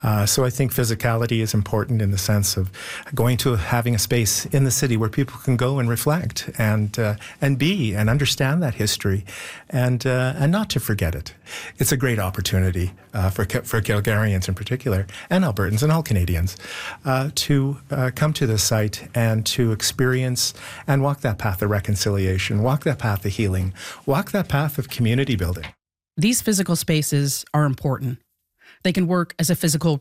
So I think physicality is important in the sense of having a space in the city where people can go and reflect and be and understand that history and not to forget it. It's a great opportunity for Calgarians in particular, and Albertans and all Canadians, to come to this site and to experience and walk that path of reconciliation, walk that path of healing, walk that path of community building. These physical spaces are important. They can work as a physical